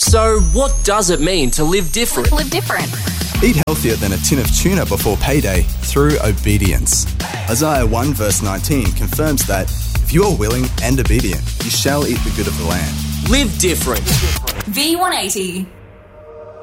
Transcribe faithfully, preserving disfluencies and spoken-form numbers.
So, what does it mean to live different? Live different. Eat healthier than a tin of tuna before payday through obedience. Isaiah one verse nineteen confirms that if you are willing and obedient, you shall eat the good of the land. Live different. V one eighty.